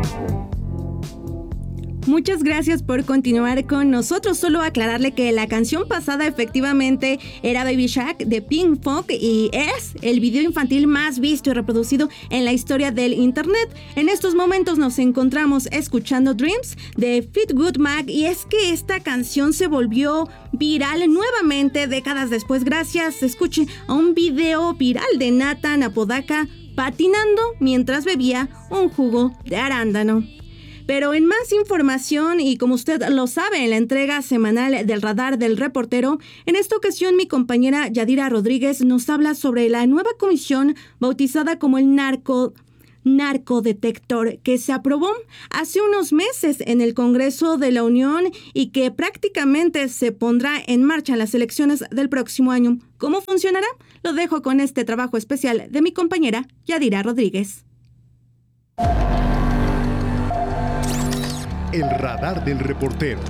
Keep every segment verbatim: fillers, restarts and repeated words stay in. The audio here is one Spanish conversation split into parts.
Muchas gracias por continuar con nosotros. Solo aclararle que la canción pasada efectivamente era Baby Shark de Pink Funk y es el video infantil más visto y reproducido en la historia del internet. En estos momentos nos encontramos escuchando Dreams de Fleetwood Mac y es que esta canción se volvió viral nuevamente décadas después gracias, escuche, a un video viral de Nathan Apodaca patinando mientras bebía un jugo de arándano. Pero en más información, y como usted lo sabe, en la entrega semanal del Radar del Reportero, en esta ocasión mi compañera Yadira Rodríguez nos habla sobre la nueva comisión bautizada como el Narco, Narcodetector, que se aprobó hace unos meses en el Congreso de la Unión y que prácticamente se pondrá en marcha en las elecciones del próximo año. ¿Cómo funcionará? Lo dejo con este trabajo especial de mi compañera Yadira Rodríguez. El Radar del Reportero.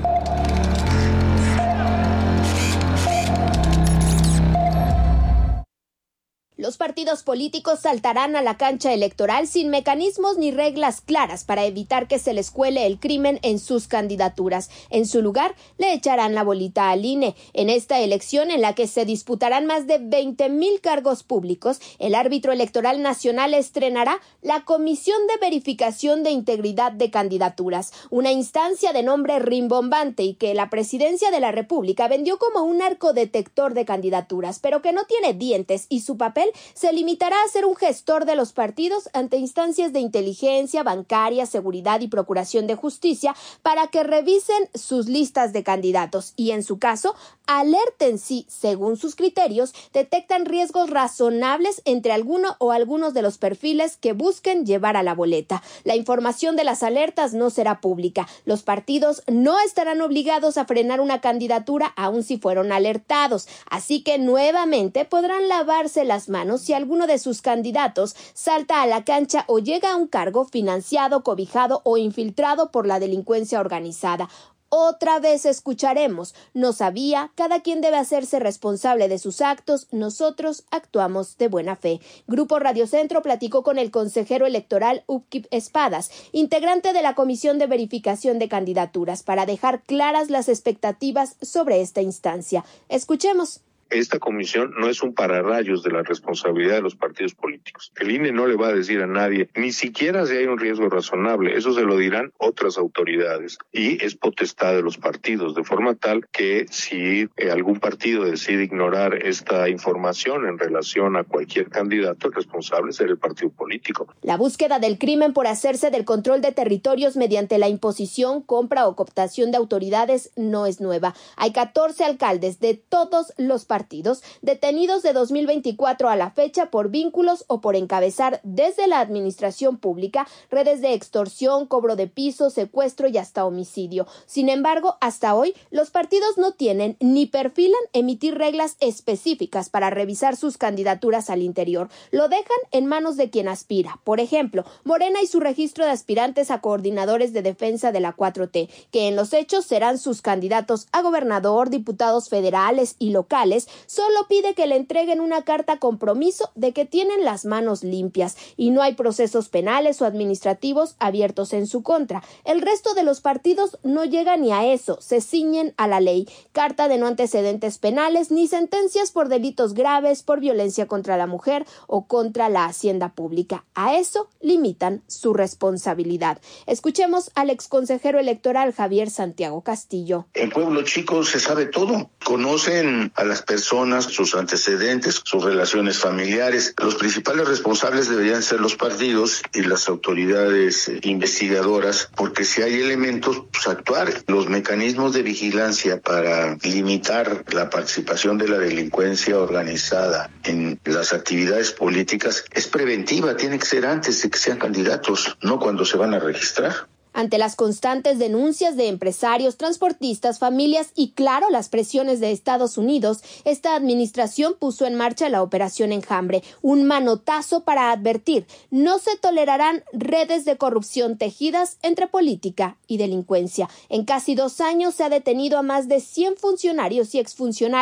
Los partidos políticos saltarán a la cancha electoral sin mecanismos ni reglas claras para evitar que se les cuele el crimen en sus candidaturas. En su lugar, le echarán la bolita al I N E. En esta elección, en la que se disputarán más de veinte mil cargos públicos, el árbitro electoral nacional estrenará la Comisión de Verificación de Integridad de Candidaturas, una instancia de nombre rimbombante y que la Presidencia de la República vendió como un narcodetector de candidaturas, pero que no tiene dientes y su papel se limitará a ser un gestor de los partidos ante instancias de inteligencia, bancaria, seguridad y procuración de justicia para que revisen sus listas de candidatos y, en su caso, alerten si, según sus criterios, detectan riesgos razonables entre alguno o algunos de los perfiles que busquen llevar a la boleta. La información de las alertas no será pública. Los partidos no estarán obligados a frenar una candidatura aun si fueron alertados, así que nuevamente podrán lavarse las manos si alguno de sus candidatos salta a la cancha o llega a un cargo financiado, cobijado o infiltrado por la delincuencia organizada. Otra vez escucharemos, no sabía, cada quien debe hacerse responsable de sus actos, nosotros actuamos de buena fe. Grupo Radio Centro platicó con el consejero electoral Upkip Espadas, integrante de la Comisión de Verificación de Candidaturas, para dejar claras las expectativas sobre esta instancia. Escuchemos. Esta comisión no es un pararrayos de la responsabilidad de los partidos políticos. El I N E no le va a decir a nadie, ni siquiera si hay un riesgo razonable, eso se lo dirán otras autoridades y es potestad de los partidos, de forma tal que si eh, algún partido decide ignorar esta información en relación a cualquier candidato, el responsable será el partido político. La búsqueda del crimen por hacerse del control de territorios mediante la imposición, compra o cooptación de autoridades no es nueva. Hay catorce alcaldes de todos los partidos partidos detenidos de dos mil veinticuatro a la fecha por vínculos o por encabezar desde la administración pública redes de extorsión, cobro de piso, secuestro y hasta homicidio. Sin embargo, hasta hoy los partidos no tienen ni perfilan emitir reglas específicas para revisar sus candidaturas al interior. Lo dejan en manos de quien aspira. Por ejemplo, Morena y su registro de aspirantes a coordinadores de defensa de la cuatro T, que en los hechos serán sus candidatos a gobernador, diputados federales y locales, solo pide que le entreguen una carta compromiso de que tienen las manos limpias y no hay procesos penales o administrativos abiertos en su contra. El resto de los partidos no llega ni a eso, se ciñen a la ley, carta de no antecedentes penales ni sentencias por delitos graves, por violencia contra la mujer o contra la hacienda pública. A eso limitan su responsabilidad. Escuchemos al exconsejero electoral Javier Santiago Castillo. En Pueblo Chico se sabe todo, conocen a las personas, sus antecedentes, sus relaciones familiares. Los principales responsables deberían ser los partidos y las autoridades investigadoras, porque si hay elementos, pues actuar. Los mecanismos de vigilancia para limitar la participación de la delincuencia organizada en las actividades políticas es preventiva, tiene que ser antes de que sean candidatos, no cuando se van a registrar. Ante las constantes denuncias de empresarios, transportistas, familias y, claro, las presiones de Estados Unidos, esta administración puso en marcha la Operación Enjambre, un manotazo para advertir, no se tolerarán redes de corrupción tejidas entre política y delincuencia. En casi dos años se ha detenido a más de cien funcionarios y exfuncionarios,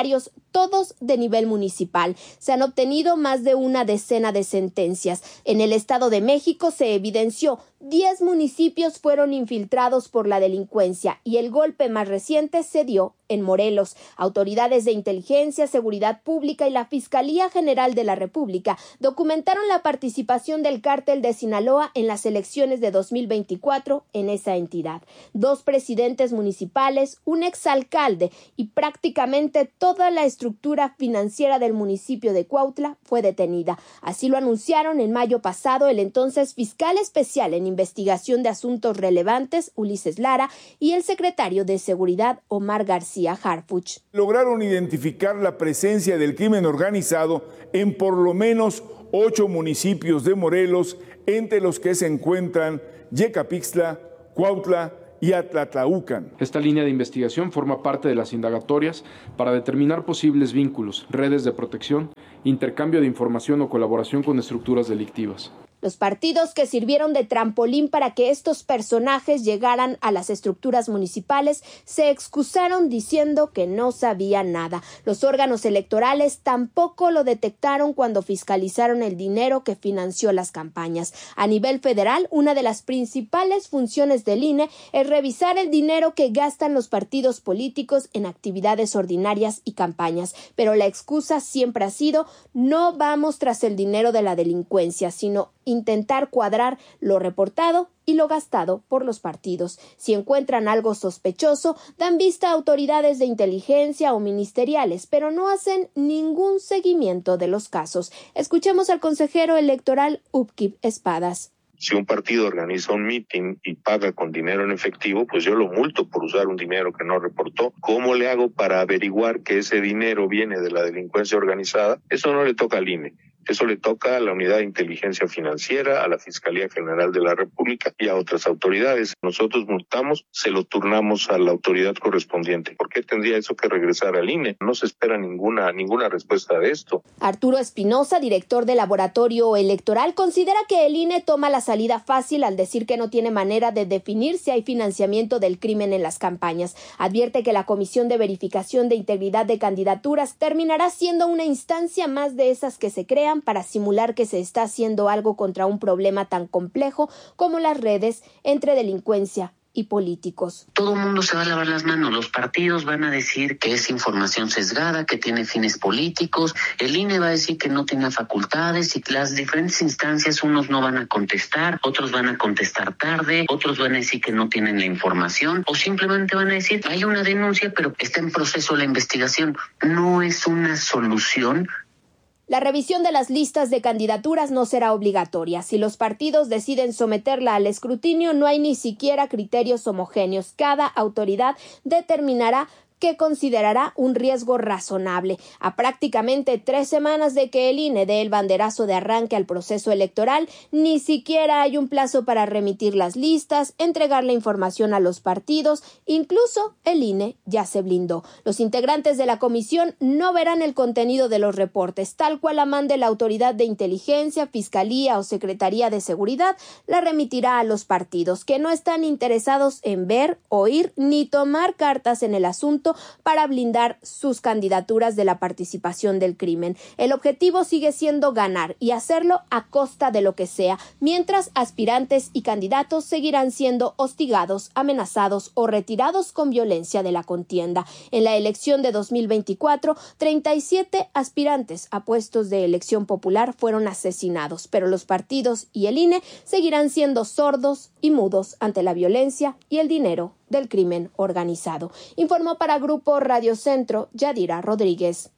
todos de nivel municipal. Se han obtenido más de una decena de sentencias. En el Estado de México se evidenció diez municipios fueron infiltrados por la delincuencia y el golpe más reciente se dio en Morelos. Autoridades de inteligencia, seguridad pública y la Fiscalía General de la República documentaron la participación del cártel de Sinaloa en las elecciones de dos mil veinticuatro en esa entidad. Dos presidentes municipales, un exalcalde y prácticamente toda la estructura financiera del municipio de Cuautla fue detenida. Así lo anunciaron en mayo pasado el entonces fiscal especial en investigación de asuntos relevantes, Ulises Lara, y el secretario de Seguridad, Omar García Harfuch. Lograron identificar la presencia del crimen organizado en por lo menos ocho municipios de Morelos, entre los que se encuentran Yecapixtla, Cuautla y Atlatlaucan. Esta línea de investigación forma parte de las indagatorias para determinar posibles vínculos, redes de protección, intercambio de información o colaboración con estructuras delictivas. Los partidos que sirvieron de trampolín para que estos personajes llegaran a las estructuras municipales se excusaron diciendo que no sabían nada. Los órganos electorales tampoco lo detectaron cuando fiscalizaron el dinero que financió las campañas. A nivel federal, una de las principales funciones del I N E es revisar el dinero que gastan los partidos políticos en actividades ordinarias y campañas. Pero la excusa siempre ha sido: no vamos tras el dinero de la delincuencia, sino intentar cuadrar lo reportado y lo gastado por los partidos. Si encuentran algo sospechoso, dan vista a autoridades de inteligencia o ministeriales, pero no hacen ningún seguimiento de los casos. Escuchemos al consejero electoral Upkip Espadas. Si un partido organiza un mitin y paga con dinero en efectivo, pues yo lo multo por usar un dinero que no reportó. ¿Cómo le hago para averiguar que ese dinero viene de la delincuencia organizada? Eso no le toca al I N E. Eso le toca a la Unidad de Inteligencia Financiera, a la Fiscalía General de la República y a otras autoridades. Nosotros multamos, se lo turnamos a la autoridad correspondiente. ¿Por qué tendría eso que regresar al I N E? No se espera ninguna, ninguna respuesta de esto. Arturo Espinosa, director del Laboratorio Electoral, considera que el I N E toma la salida fácil al decir que no tiene manera de definir si hay financiamiento del crimen en las campañas. Advierte que la Comisión de Verificación de Integridad de Candidaturas terminará siendo una instancia más de esas que se crean para simular que se está haciendo algo contra un problema tan complejo como las redes entre delincuencia y políticos. Todo el mundo se va a lavar las manos. Los partidos van a decir que es información sesgada, que tiene fines políticos. El I N E va a decir que no tiene facultades y las diferentes instancias, unos no van a contestar, otros van a contestar tarde, otros van a decir que no tienen la información o simplemente van a decir hay una denuncia pero está en proceso la investigación. No es una solución. La revisión de las listas de candidaturas no será obligatoria. Si los partidos deciden someterla al escrutinio, no hay ni siquiera criterios homogéneos. Cada autoridad determinará que considerará un riesgo razonable. A prácticamente tres semanas de que el I N E dé el banderazo de arranque al proceso electoral, ni siquiera hay un plazo para remitir las listas, entregar la información a los partidos, incluso el I N E ya se blindó. Los integrantes de la comisión no verán el contenido de los reportes, tal cual la mande la autoridad de inteligencia, fiscalía o secretaría de seguridad, la remitirá a los partidos, que no están interesados en ver, oír ni tomar cartas en el asunto para blindar sus candidaturas de la participación del crimen. El objetivo sigue siendo ganar y hacerlo a costa de lo que sea, mientras aspirantes y candidatos seguirán siendo hostigados, amenazados o retirados con violencia de la contienda. En la elección de dos mil veinticuatro, treinta y siete aspirantes a puestos de elección popular fueron asesinados, pero los partidos y el I N E seguirán siendo sordos y mudos ante la violencia y el dinero del crimen organizado. Informó para Grupo Radio Centro, Yadira Rodríguez.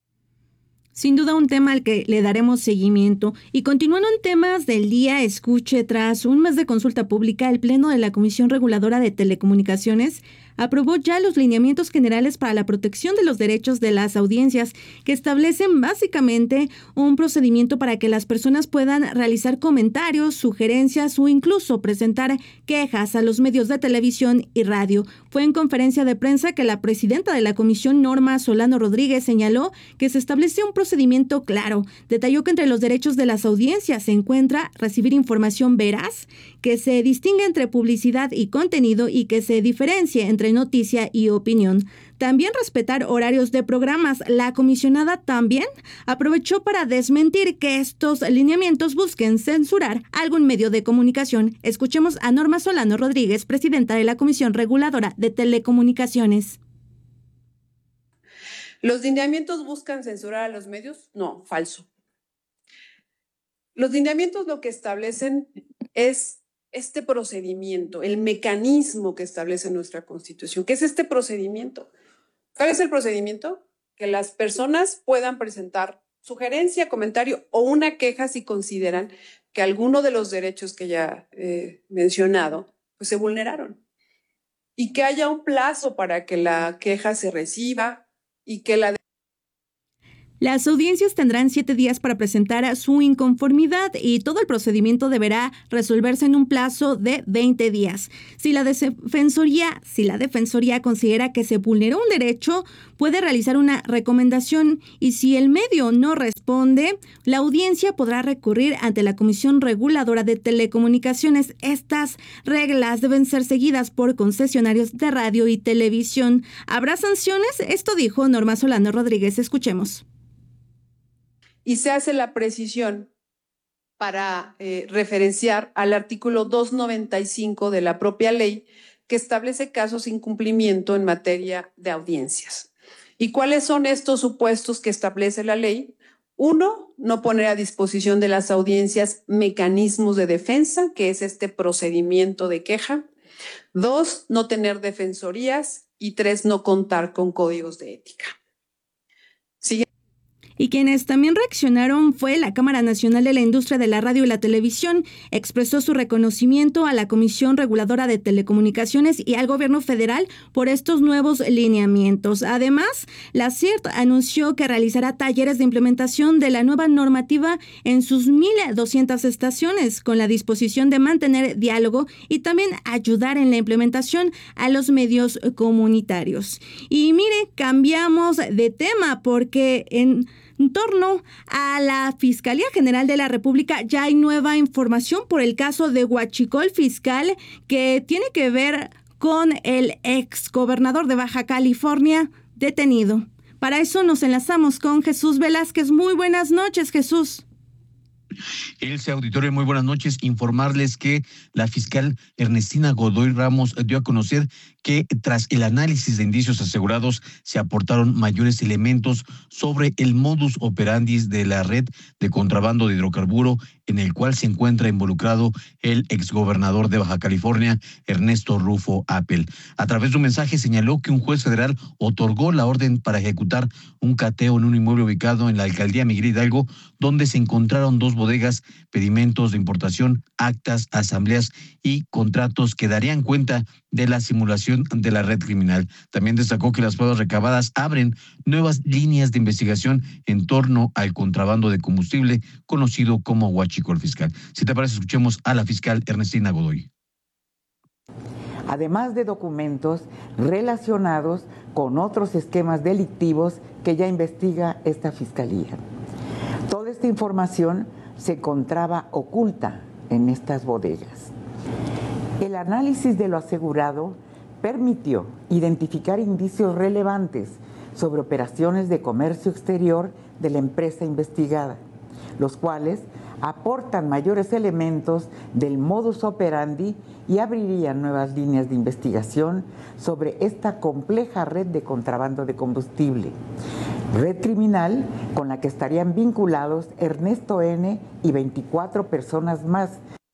Sin duda un tema al que le daremos seguimiento. Y continuando en temas del día, escuche, tras un mes de consulta pública, el Pleno de la Comisión Reguladora de Telecomunicaciones aprobó ya los lineamientos generales para la protección de los derechos de las audiencias, que establecen básicamente un procedimiento para que las personas puedan realizar comentarios, sugerencias o incluso presentar quejas a los medios de televisión y radio. Fue en conferencia de prensa que la presidenta de la comisión, Norma Solano Rodríguez, señaló que se estableció un procedimiento claro. Detalló que entre los derechos de las audiencias se encuentra recibir información veraz, que se distingue entre publicidad y contenido y que se diferencie entre entre noticia y opinión. También respetar horarios de programas. La comisionada también aprovechó para desmentir que estos lineamientos busquen censurar algún medio de comunicación. Escuchemos a Norma Solano Rodríguez, presidenta de la Comisión Reguladora de Telecomunicaciones. ¿Los lineamientos buscan censurar a los medios? No, falso. Los lineamientos lo que establecen es este procedimiento, el mecanismo que establece nuestra Constitución. ¿Qué es este procedimiento? ¿Cuál es el procedimiento? Que las personas puedan presentar sugerencia, comentario o una queja si consideran que alguno de los derechos que ya he mencionado pues se vulneraron. Y que haya un plazo para que la queja se reciba y que la... Las audiencias tendrán siete días para presentar su inconformidad y todo el procedimiento deberá resolverse en un plazo de veinte días. Si la defensoría, si la defensoría considera que se vulneró un derecho, puede realizar una recomendación y si el medio no responde, la audiencia podrá recurrir ante la Comisión Reguladora de Telecomunicaciones. Estas reglas deben ser seguidas por concesionarios de radio y televisión. ¿Habrá sanciones? Esto dijo Norma Solano Rodríguez. Escuchemos. Y se hace la precisión para eh, referenciar al artículo doscientos noventa y cinco de la propia ley que establece casos de incumplimiento en materia de audiencias. ¿Y cuáles son estos supuestos que establece la ley? Uno, no poner a disposición de las audiencias mecanismos de defensa, que es este procedimiento de queja. Dos, no tener defensorías. Y tres, no contar con códigos de ética. Siguiente. Y quienes también reaccionaron fue la Cámara Nacional de la Industria de la Radio y la Televisión. Expresó su reconocimiento a la Comisión Reguladora de Telecomunicaciones y al Gobierno Federal por estos nuevos lineamientos. Además, la C I R T anunció que realizará talleres de implementación de la nueva normativa en sus mil doscientas estaciones, con la disposición de mantener diálogo y también ayudar en la implementación a los medios comunitarios. Y mire, cambiamos de tema porque en... En torno a la Fiscalía General de la República ya hay nueva información por el caso de Huachicol Fiscal que tiene que ver con el exgobernador de Baja California detenido. Para eso nos enlazamos con Jesús Velázquez. Muy buenas noches, Jesús. Ilse, auditorio, muy buenas noches. Informarles que la fiscal Ernestina Godoy Ramos dio a conocer que tras el análisis de indicios asegurados se aportaron mayores elementos sobre el modus operandi de la red de contrabando de hidrocarburo en el cual se encuentra involucrado el exgobernador de Baja California, Ernesto Rufo Appel. A través de un mensaje señaló que un juez federal otorgó la orden para ejecutar un cateo en un inmueble ubicado en la alcaldía Miguel Hidalgo, donde se encontraron dos bodegas, pedimentos de importación, actas, asambleas y contratos que darían cuenta de la simulación de la red criminal. También destacó que las pruebas recabadas abren nuevas líneas de investigación en torno al contrabando de combustible conocido como Huachicol Fiscal. Si te parece, escuchemos a la fiscal Ernestina Godoy. Además de documentos relacionados con otros esquemas delictivos que ya investiga esta fiscalía. Toda esta información se encontraba oculta en estas bodegas. El análisis de lo asegurado permitió identificar indicios relevantes sobre operaciones de comercio exterior de la empresa investigada, los cuales aportan mayores elementos del modus operandi y abrirían nuevas líneas de investigación sobre esta compleja red de contrabando de combustible. Red criminal con la que estarían vinculados Ernesto N. y veinticuatro personas más.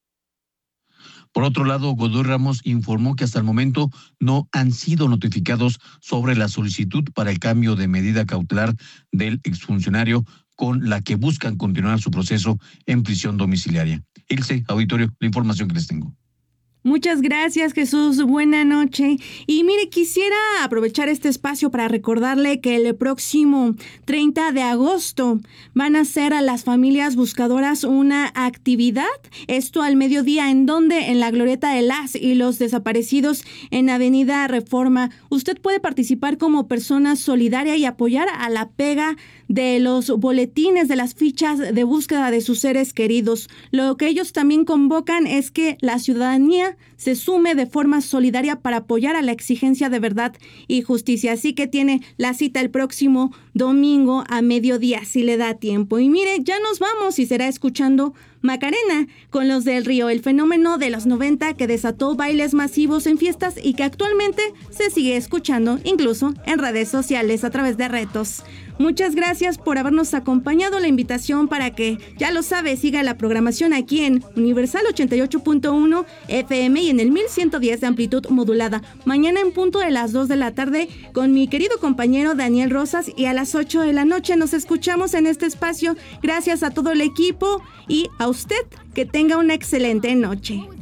Por otro lado, Godoy Ramos informó que hasta el momento no han sido notificados sobre la solicitud para el cambio de medida cautelar del exfuncionario con la que buscan continuar su proceso en prisión domiciliaria. Ilse, auditorio, la información que les tengo. Muchas gracias, Jesús. Buena noche. Y mire, quisiera aprovechar este espacio para recordarle que el próximo treinta de agosto van a hacer a las familias buscadoras una actividad, esto al mediodía, ¿en donde? En la Glorieta de las y los Desaparecidos en Avenida Reforma. Usted puede participar como persona solidaria y apoyar a la pega de los boletines, de las fichas de búsqueda de sus seres queridos. Lo que ellos también convocan es que la ciudadanía Morena se sume de forma solidaria para apoyar a la exigencia de verdad y justicia. Así que tiene la cita el próximo domingo a mediodía, si le da tiempo. Y mire, ya nos vamos y será escuchando Macarena con Los del Río, el fenómeno de los noventa que desató bailes masivos en fiestas y que actualmente se sigue escuchando incluso en redes sociales a través de retos. Muchas gracias por habernos acompañado. La invitación para que, ya lo sabe, siga la programación aquí en Universal ochenta y ocho punto uno F M y en el mil ciento diez de amplitud modulada. Mañana en punto de las dos de la tarde con mi querido compañero Daniel Rosas y a las ocho de la noche nos escuchamos en este espacio. Gracias a todo el equipo y a usted, que tenga una excelente noche.